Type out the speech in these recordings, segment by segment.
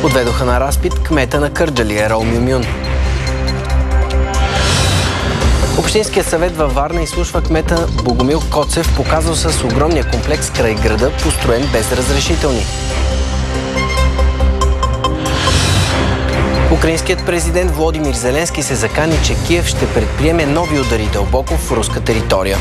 Отведоха на разпит кмета на Кърджали Ерол Мюмюн. Общинският съвет във Варна изслушва кмета Богомил Коцев по казуса с огромния комплекс край града, построен без разрешителни. Украинският президент Володимир Зеленски се закани, че Киев ще предприеме нови удари дълбоко в руска територия.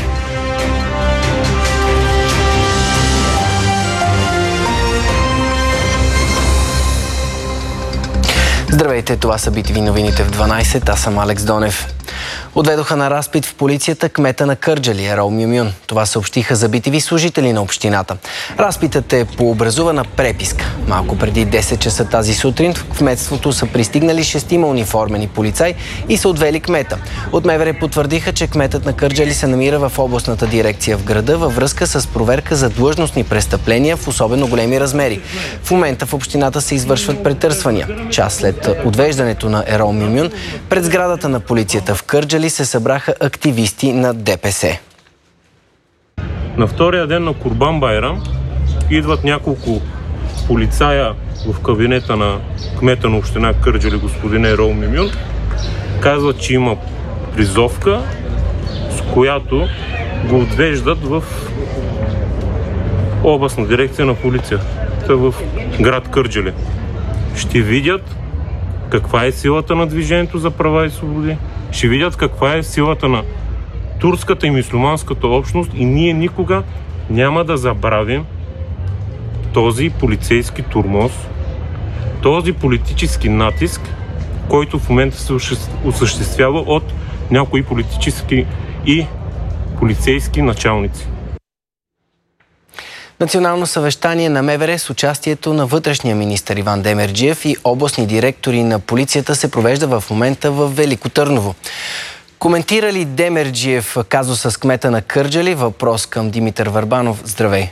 Здравейте, това са BTV новините в 12. Аз съм Алекс Донев. Отведоха на разпит в полицията кмета на Кърджали Ерол Мюмюн. Това съобщиха за BTV служители на общината. Разпитът е по образувана преписка. Малко преди 10 часа тази сутрин в кметството са пристигнали 6 униформени полицаи и са отвели кмета. От МВР потвърдиха, че кметът на Кърджали се намира в областната дирекция в града във връзка с проверка за длъжностни престъпления в особено големи размери. В момента в общината се извършват претърсвания. Час след отвеждането на Ерол Мюмюн, пред сградата на полицията в Кърджали се събраха активисти на ДПС. На втория ден на Курбан Байрам идват няколко полицая в кабинета на кмета на община Кърджали, господин Ерол Мюмюн. Казват, че има призовка, с която го отвеждат в областна дирекция на полицията в град Кърджали. Ще видят каква е силата на Движението за права и свободи, ще видят каква е силата на турската и мюсюлманската общност и ние никога няма да забравим този полицейски турмоз, този политически натиск, който в момента се осъществява от някои политически и полицейски началници. Национално съвещание на МВР с участието на вътрешния министър Иван Демерджиев и областни директори на полицията се провежда в момента в Велико Търново. Коментира ли Демерджиев казуса с кмета на Кърджали? Въпрос към Димитър Върбанов. Здравей!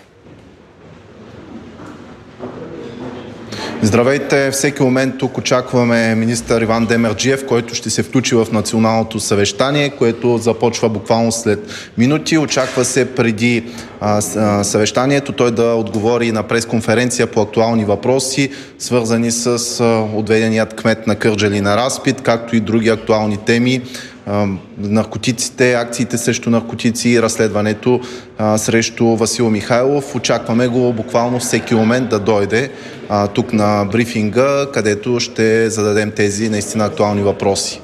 Здравейте! Всеки момент тук очакваме министър Иван Демерджиев, който ще се включи в националното съвещание, което започва буквално след минути. Очаква се преди съвещанието той да отговори на пресконференция по актуални въпроси, свързани с отведеният кмет на Кърджали на разпит, както и други актуални теми. Наркотиците, акциите срещу наркотици и разследването срещу Васил Михайлов. Очакваме го буквално всеки момент да дойде тук на брифинга, където ще зададем тези наистина актуални въпроси.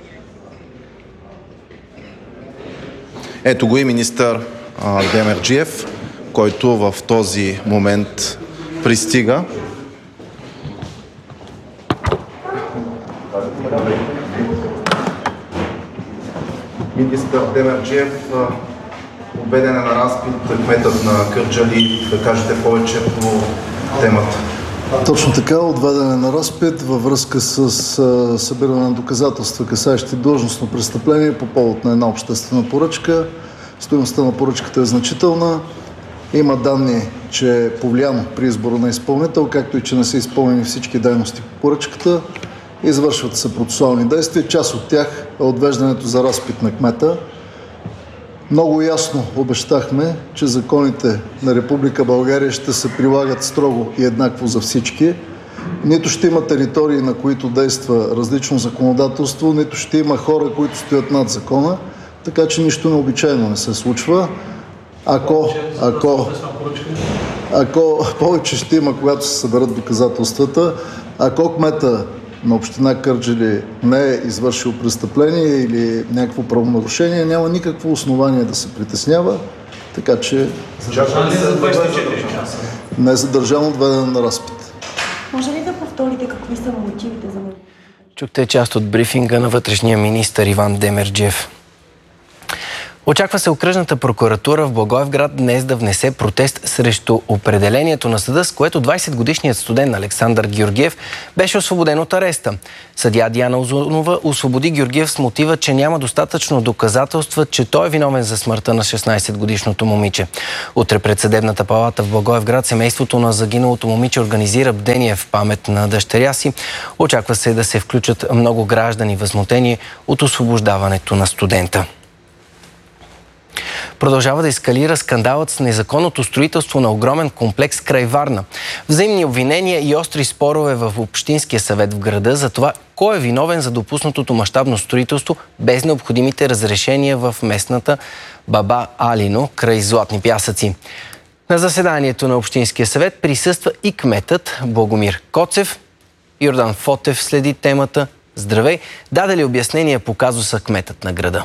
Ето го и министър Демерджиев, който в този момент пристига. Министър Демерджиев, обеден на разпит кметът на Кърджали, да кажете повече по темата. Точно така, отведен на разпит във връзка с събиране на доказателства, касаещи длъжностно престъпление по повод на една обществена поръчка. Стойността на поръчката е значителна. Има данни, че е повлияно при избора на изпълнител, както и че не са изпълнени всички дейности по поръчката. Извършват се процесуални действия. Част от тях е отвеждането за разпит на кмета. Много ясно обещахме, че законите на Република България ще се прилагат строго и еднакво за всички. Нито ще има територии, на които действа различно законодателство, нито ще има хора, които стоят над закона, така че нищо необичайно не се случва. Ако повече ще има, когато се съберат доказателствата, ако кмета на община Кърджали не е извършил престъпление или някакво правонарушение, няма никакво основание да се притеснява, така че не е задържан, отведен на разпит. Може ли да повторите какви са мотивите за него? Чухте част от брифинга на вътрешния министър Иван Демерджиев. Очаква се окръжната прокуратура в Благоевград днес да внесе протест срещу определението на съда, с което 20-годишният студент Александър Георгиев беше освободен от ареста. Съдия Диана Озунова освободи Георгиев с мотива, че няма достатъчно доказателства, че той е виновен за смъртта на 16-годишното момиче. Утре пред съдебната палата в Благоевград семейството на загиналото момиче организира бдение в памет на дъщеря си. Очаква се да се включат много граждани възмутени от освобождаването на студента. Продължава да ескалира скандалът с незаконното строителство на огромен комплекс край Варна. Взаимни обвинения и остри спорове в Общинския съвет в града за това кой е виновен за допуснатото мащабно строителство без необходимите разрешения в местната Баба Алино край Златни пясъци. На заседанието на Общинския съвет присъства и кметът Благомир Коцев. Йордан Фотев следи темата. Здравей! Даде ли обяснение по казуса кметът на града?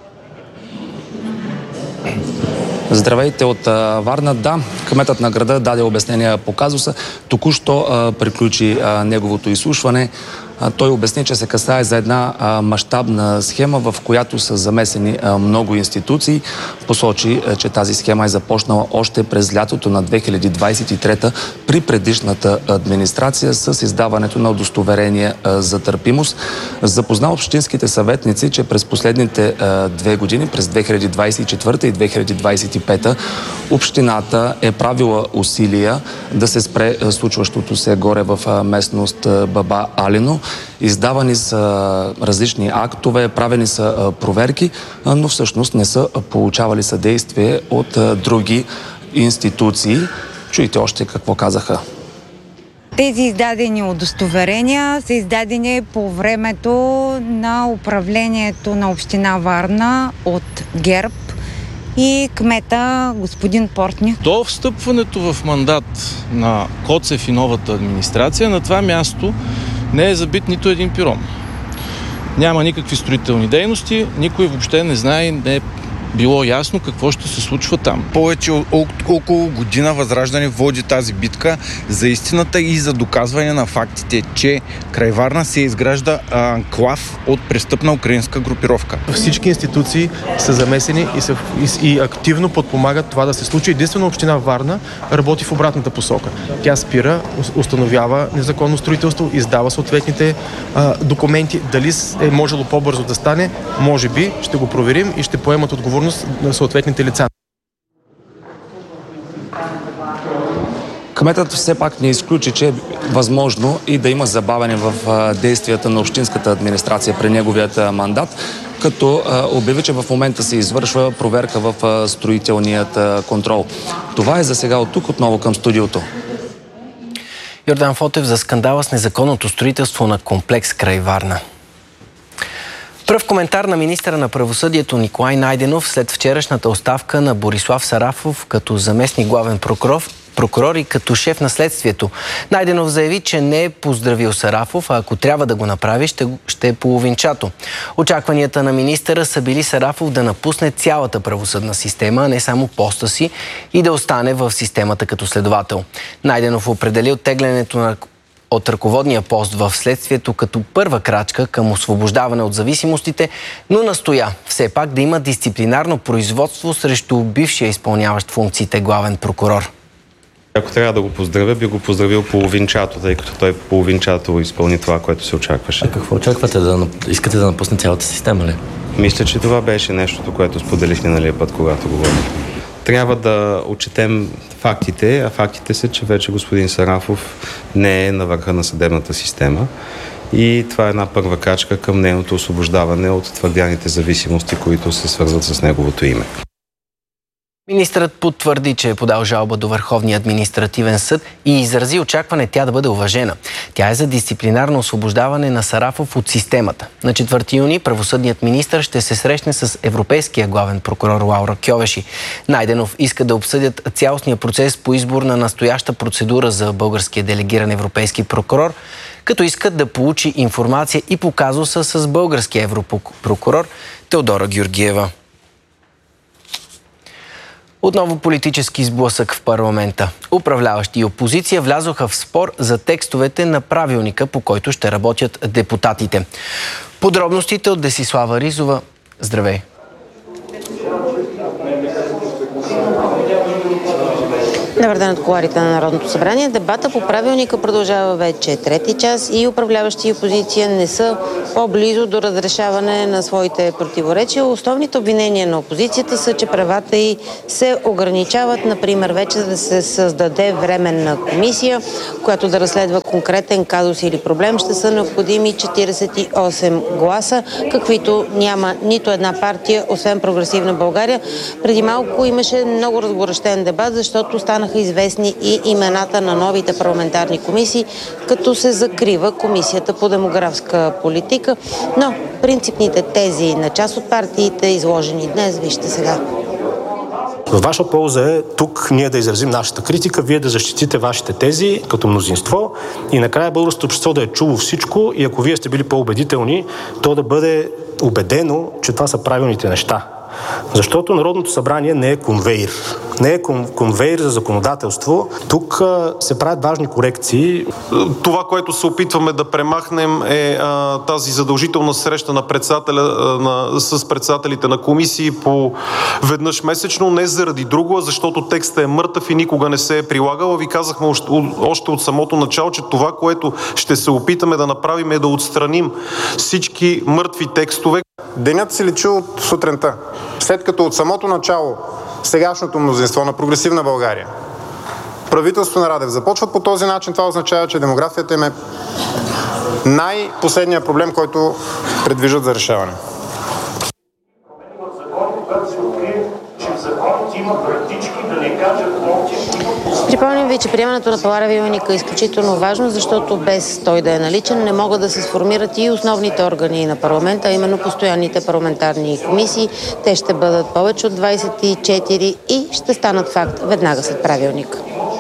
Здравейте от Варна. Да, кметът на града даде обяснение по казуса. Току-що приключи неговото изслушване. Той обясни, че се касае за една мащабна схема, в която са замесени много институции. Посочи, че тази схема е започнала още през лятото на 2023 при предишната администрация с издаването на удостоверение за търпимост. Запозна общинските съветници, че през последните 2 години, през 2024 и 2025, общината е правила усилия да се спре случващото се горе в местност Баба Алино. Издавани са различни актове, правени са проверки, но всъщност не са получавали съдействие от други институции. Чуйте още какво казаха. Тези издадени удостоверения са издадени по времето на управлението на община Варна от ГЕРБ и кмета господин Портних. До встъпването в мандат на Коцев и новата администрация на това място не е забит нито един пирон. Няма никакви строителни дейности, никой въобще не знае, не е било ясно какво ще се случва там. Повече около година Възраждане води тази битка за истината и за доказване на фактите, че край Варна се изгражда анклав от престъпна украинска групировка. Всички институции са замесени и активно подпомагат това да се случи. Единствено община Варна работи в обратната посока. Тя спира, установява незаконно строителство, издава съответните документи. Дали е можело по-бързо да стане, може би, ще го проверим и ще поемат отговорност на съответните лица. Кметът все пак не изключи, че е възможно и да има забавяне в действията на общинската администрация при неговият мандат, като обяви, че в момента се извършва проверка в строителният контрол. Това е за сега. От тук отново към студиото. Йордан Фотев за скандала с незаконното строителство на комплекс край Варна. Пръв коментар на министъра на правосъдието Николай Найденов след вчерашната оставка на Борислав Сарафов като заместник главен прокурор и като шеф на следствието. Найденов заяви, че не е поздравил Сарафов, а ако трябва да го направи, ще е половинчато. Очакванията на министъра са били Сарафов да напусне цялата правосъдна система, а не само поста си, и да остане в системата като следовател. Найденов определи оттеглянето от ръководния пост в следствието като първа крачка към освобождаване от зависимостите, но настоя все пак да има дисциплинарно производство срещу бившия изпълняващ функциите главен прокурор. Ако трябва да го поздравя, би го поздравил половинчато, тъй като той половинчато изпълни това, което се очакваше. А какво очаквате? Искате да напусне цялата система ли? Мисля, че това беше нещото, което споделих миналия път, когато говорих. Трябва да отчетем фактите, а фактите са, че вече господин Сарафов не е на върха на съдебната система и това е една първа крачка към нейното освобождаване от твърдяните зависимости, които се свързват с неговото име. Министърът потвърди, че е подал жалба до Върховния административен съд и изрази очакване тя да бъде уважена. Тя е за дисциплинарно освобождаване на Сарафов от системата. На 4 юни правосъдният министър ще се срещне с европейския главен прокурор Лаура Кьовеши. Найденов иска да обсъдят цялостния процес по избор на настояща процедура за българския делегиран европейски прокурор, като искат да получи информация и по казуса с българския европрокурор Теодора Георгиева. Отново политически сблъсък в парламента. Управляващи и опозиция влязоха в спор за текстовете на правилника, по който ще работят депутатите. Подробностите от Десислава Ризова. Здравей! Добър ден от кулоарите на Народното събрание. Дебата по правилника продължава вече трети час и управляващи и опозиция не са по-близо до разрешаване на своите противоречия. Основните обвинения на опозицията са, че правата й се ограничават, например, вече да се създаде временна комисия, която да разследва конкретен казус или проблем. Ще са необходими 48 гласа, каквито няма нито една партия, освен Прогресивна България. Преди малко имаше много разгорещен дебат, защото станаха известни и имената на новите парламентарни комисии, като се закрива Комисията по демографска политика. Но принципните тези на част от партиите, изложени днес, вижте сега. Във ваша полза е тук ние да изразим нашата критика, вие да защитите вашите тези като мнозинство и накрая българското общество да е чуло всичко и ако вие сте били по-убедителни, то да бъде убедено, че това са правилните неща. Защото Народното събрание не е конвейер. Не е конвейер за законодателство. Тук се правят важни корекции. Това, което се опитваме да премахнем е тази задължителна среща на с председателите на комисии по веднъж месечно, не заради друго, а защото текстът е мъртъв и никога не се е прилагал. Ви казахме още от самото начало, че това, което ще се опитаме да направим е да отстраним всички мъртви текстове. Денят се личи от сутринта. След като от самото начало сегашното мнозинство на Прогресивна България, правителството на Радев започват по този начин, това означава, че демографията им е най-последният проблем, който предвиждат за решаване. Припомням ви, че приемането на правилника е изключително важно, защото без той да е наличен не могат да се сформират и основните органи на парламента, а именно постоянните парламентарни комисии. Те ще бъдат повече от 24 и ще станат факт веднага след правилника.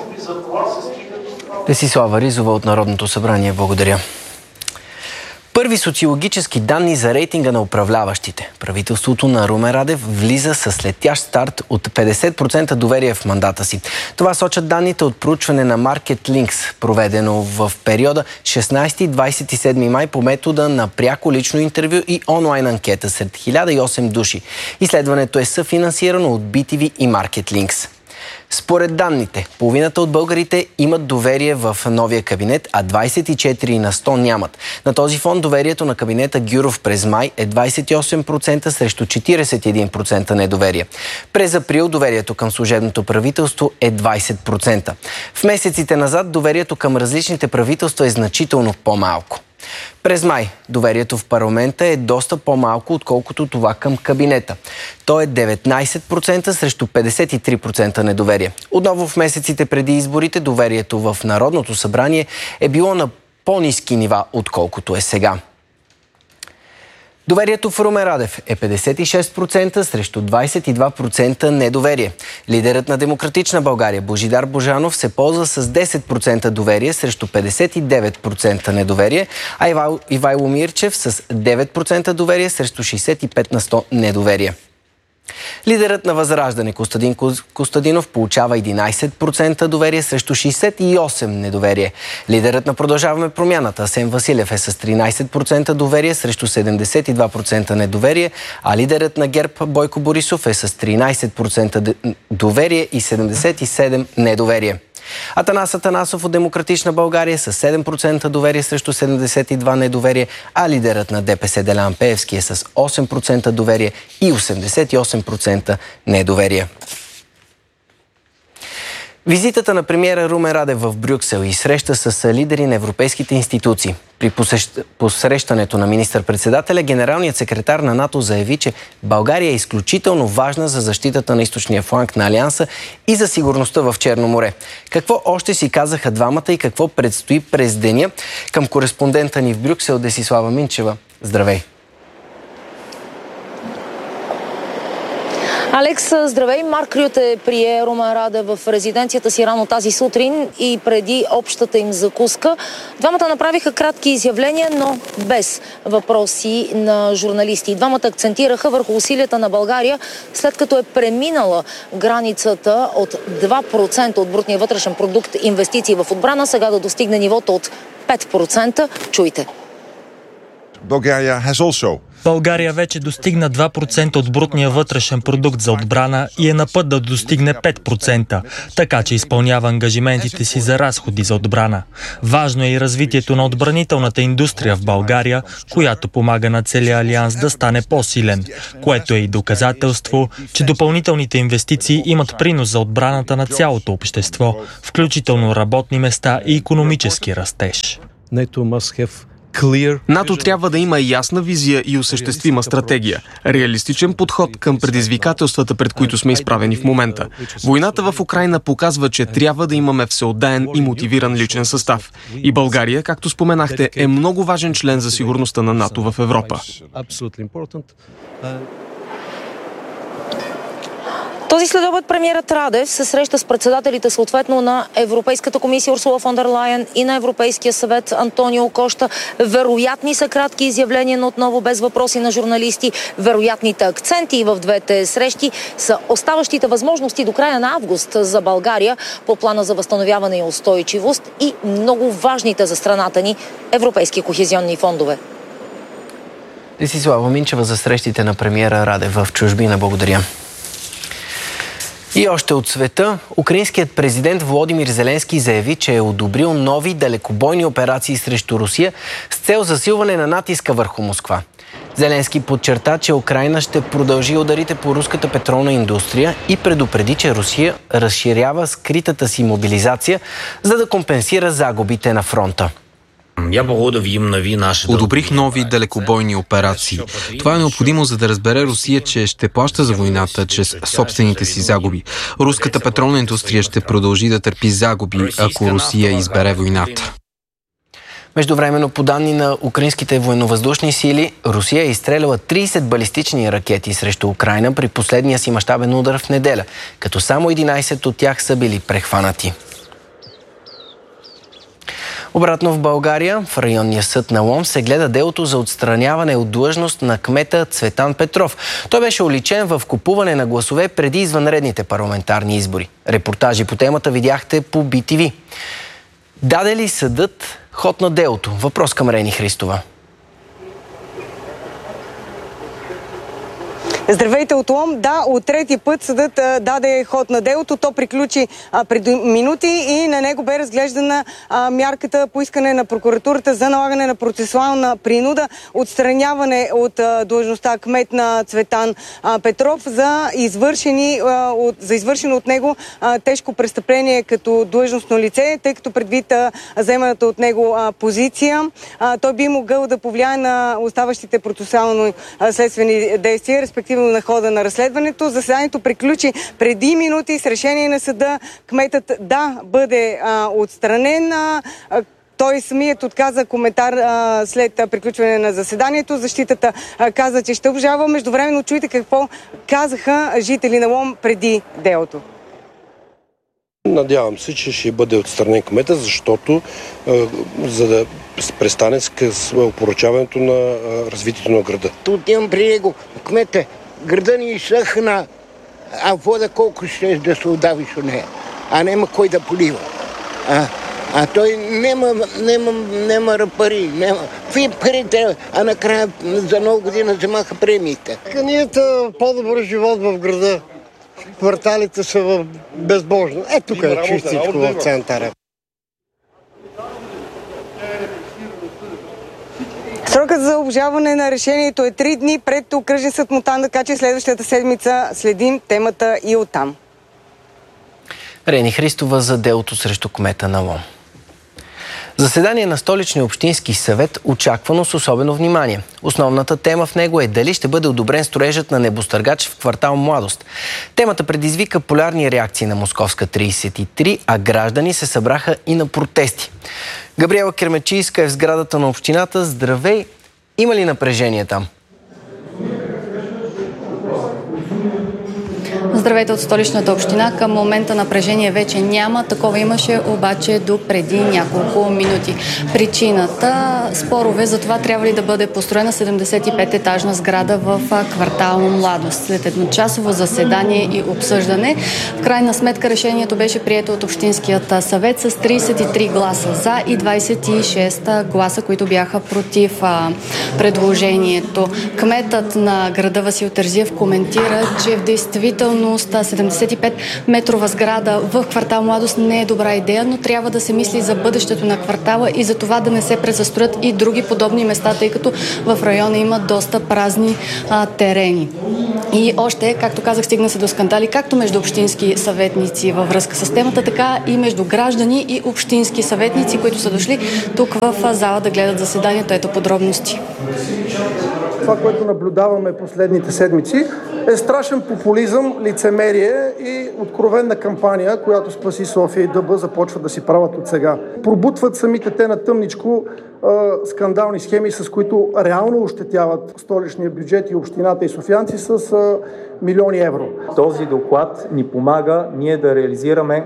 Десислава Ризова от Народното събрание. Благодаря. Първи социологически данни за рейтинга на управляващите. Правителството на Румен Радев влиза с летящ старт от 50% доверие в мандата си. Това сочат данните от проучване на Market Links, проведено в периода 16-27 май по метода на пряко лично интервю и онлайн анкета сред 1008 души. Изследването е съфинансирано от BTV и Market Links. Според данните, половината от българите имат доверие в новия кабинет, а 24 на 100 нямат. На този фон доверието на кабинета Гюров през май е 28% срещу 41% недоверие. През април доверието към служебното правителство е 20%. В месеците назад доверието към различните правителства е значително по-малко. През май доверието в парламента е доста по-малко, отколкото това към кабинета. То е 19% срещу 53% недоверие. Отново в месеците преди изборите доверието в Народното събрание е било на по-ниски нива, отколкото е сега. Доверието в Румен Радев е 56% срещу 22% недоверие. Лидерът на Демократична България Божидар Божанов се ползва с 10% доверие срещу 59% недоверие, а Ивайло Мирчев с 9% доверие срещу 65 на 100 недоверие. Лидерът на Възраждане Костадин Костадинов получава 11% доверие срещу 68% недоверие. Лидерът на Продължаваме промяната Асен Василев е с 13% доверие срещу 72% недоверие, а лидерът на ГЕРБ Бойко Борисов е с 13% доверие и 77% недоверие. Атанас Атанасов от Демократична България с 7% доверие срещу 72% недоверие, а лидерът на ДПС Делян Пеевски е с 8% доверие и 88% недоверие. Визитата на премиера Румен Радев в Брюксел и среща с лидери на европейските институции. При посрещането на министър-председателя, генералният секретар на НАТО заяви, че България е изключително важна за защитата на източния фланг на Алианса и за сигурността в Черно море. Какво още си казаха двамата и какво предстои през деня? Към кореспондента ни в Брюксел Десислава Минчева. Здравей! Алекс, здравей! Марк Рюте прие Румен Радев в резиденцията си рано тази сутрин и преди общата им закуска. Двамата направиха кратки изявления, но без въпроси на журналисти. Двамата акцентираха върху усилията на България, след като е преминала границата от 2% от брутния вътрешен продукт инвестиции в отбрана, сега да достигне нивото от 5%. Чуйте. Bulgaria has also България вече достигна 2% от брутния вътрешен продукт за отбрана и е на път да достигне 5%, така че изпълнява ангажиментите си за разходи за отбрана. Важно е и развитието на отбранителната индустрия в България, която помага на целия алианс да стане по-силен, което е и доказателство, че допълнителните инвестиции имат принос за отбраната на цялото общество, включително работни места и икономически растеж. НАТО трябва да има ясна визия и осъществима стратегия, реалистичен подход към предизвикателствата, пред които сме изправени в момента. Войната в Украйна показва, че трябва да имаме всеотдаен и мотивиран личен състав. И България, както споменахте, е много важен член за сигурността на НАТО в Европа. Този следобед премиерът Радев се среща с председателите съответно на Европейската комисия Урсула фон дер Лайен и на Европейския съвет Антонио Кошта. Вероятни са кратки изявления, но отново без въпроси на журналисти. Вероятните акценти в двете срещи са оставащите възможности до края на август за България по плана за възстановяване и устойчивост и много важните за страната ни европейски кохезионни фондове. Десислава Минчева за срещите на премиера Радев в чужбина. Благодаря. И още от света, украинският президент Володимир Зеленски заяви, че е одобрил нови далекобойни операции срещу Русия с цел засилване на натиска върху Москва. Зеленски подчерта, че Украйна ще продължи ударите по руската петролна индустрия и предупреди, че Русия разширява скритата си мобилизация, за да компенсира загубите на фронта. Одобрих нови далекобойни операции. Това е необходимо, за да разбере Русия, че ще плаща за войната чрез собствените си загуби. Руската петролна индустрия ще продължи да търпи загуби, ако Русия избере войната. Междувременно, по данни на украинските военновъздушни сили, Русия е изстреляла 30 балистични ракети срещу Украйна при последния си мащабен удар в неделя, като само 11 от тях са били прехванати. Обратно в България, в районния съд на Лом се гледа делото за отстраняване от длъжност на кмета Цветан Петров. Той беше уличен в купуване на гласове преди извънредните парламентарни избори. Репортажи по темата видяхте по BTV. Даде ли съдът ход на делото? Въпрос към Рени Христова. Здравейте от Лом. Да, от трети път съдът даде ход на делото. То приключи преди минути и на него бе разглеждана мярката по искане на прокуратурата за налагане на процесуална принуда, отстраняване от длъжността кмет на Цветан Петров за извършено от него тежко престъпление като длъжностно лице, тъй като предвид заеманата от него позиция, той би могъл да повлияе на оставащите процесуално следствени действия, респективно на хода на разследването. Заседанието приключи преди минути с решение на съда кметът да бъде отстранен. Той самият отказа коментар след приключване на заседанието. Защитата каза, че ще обжалва. Междувременно чуйте какво казаха жители на Лом преди делото. Надявам се, че ще бъде отстранен кмета, защото за да престане с опоручаването на развитието на града. Отивам при него. Кмете, града ни изсъхна, а вода колко ще да се отдавиш от нея, а нема кой да полива. А той нема пари, нема. Какви пари трябва, а накрая за нова година вземаха премиите. Канията по-добър живот в града. Кварталите са безбожно. Тук е чистичко в центъра. Срокът за обжалване на решението е 3 дни пред окръжен съд Монтана, така че следващата седмица следим темата и оттам. Рени Христова за делото срещу кмета на Лом. Заседание на Столичния общински съвет очаквано с особено внимание. Основната тема в него е дали ще бъде одобрен строежът на небостъргач в квартал Младост. Темата предизвика полярни реакции на Московска 33, а граждани се събраха и на протести. Габриела Кермечийска е в сградата на общината. Здравей! Има ли напрежение там? Здравейте от Столичната община. Към момента напрежение вече няма. Такова имаше обаче до преди няколко минути. Причината – спорове за това трябва ли да бъде построена 75-етажна сграда в квартал Младост. След едночасово заседание и обсъждане, в крайна сметка решението беше прието от Общинският съвет с 33 гласа за и 26 гласа, които бяха против предложението. Кметът на града Васил Терзиев коментира, че в действителност 75-метрова сграда в квартал Младост не е добра идея, но трябва да се мисли за бъдещето на квартала и за това да не се презастроят и други подобни места, тъй като в района има доста празни терени. И още, както казах, стигна се до скандали, както между общински съветници във връзка с темата, така и между граждани и общински съветници, които са дошли тук в зала да гледат заседанието. Ето подробности. Това, което наблюдаваме последните седмици, е страшен популизъм, лицемерие и откровенна кампания, която Спаси София и ДБ започват да си правят от сега. Пробутват самите те на тъмничко скандални схеми, с които реално ощетяват столичния бюджет и общината и софиянци с милиони евро. Този доклад ни помага ние да реализираме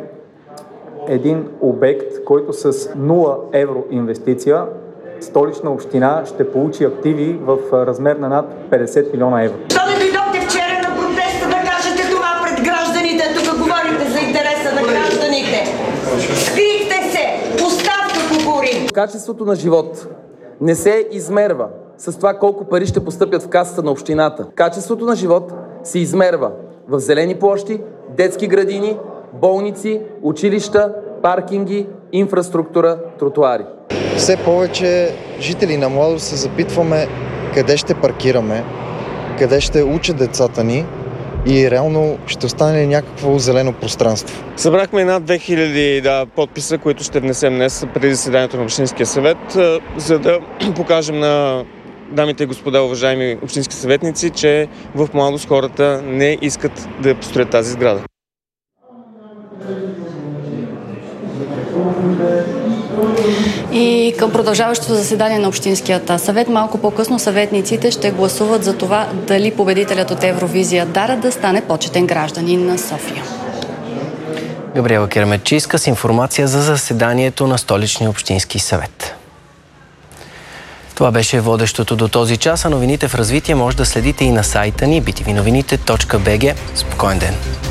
един обект, който с 0 евро инвестиция Столична община ще получи активи в размер на над 50 милиона евро. Що не дойдохте вчера на протеста да кажете това пред гражданите? Тук говорите за интереса на гражданите. Скрихте се! Оставка, Кукурин! Качеството на живот не се измерва с това колко пари ще постъпят в касата на общината. Качеството на живот се измерва в зелени площи, детски градини, болници, училища, паркинги, инфраструктура, тротуари. Все повече жители на Младост се запитваме къде ще паркираме, къде ще учат децата ни и реално ще остане ли някакво зелено пространство. Събрахме над 2000 подписа, които ще внесем днес преди заседанието на Общинския съвет, за да покажем на дамите и господа, уважаеми общински съветници, че в Младост хората не искат да построят тази сграда. И към продължаващото заседание на Общинският съвет, малко по-късно съветниците ще гласуват за това дали победителят от Евровизия Дара да стане почетен гражданин на София. Габриела Кермечийска с информация за заседанието на Столичния общински съвет. Това беше водещото до този час, а новините в развитие може да следите и на сайта ни btvnovinite.bg. Спокоен ден!